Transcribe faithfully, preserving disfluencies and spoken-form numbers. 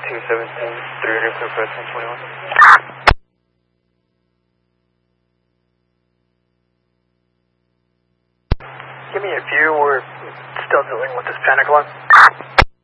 two seventeen, three hundred, clear for ten twenty-one. Give me a view, we're still dealing with this panic alarm.